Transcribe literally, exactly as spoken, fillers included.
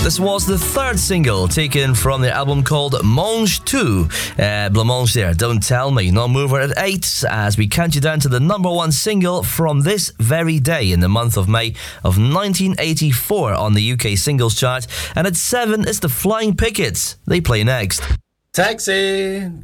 This was the third single taken from their album called Mange two. Uh, Blancmange there, Don't Tell Me. Now move at eight as we count you down to the number one single from this very day in the month of May of nineteen eighty-four on the U K singles chart. And at seven is the Flying Pickets. They play next. Taxi!